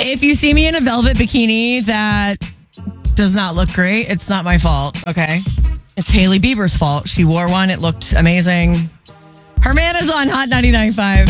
If you see me in a velvet bikini that does not look great, it's not my fault, okay? It's Hailey Bieber's fault. She wore one. It looked amazing. Her man is on Hot 99.5.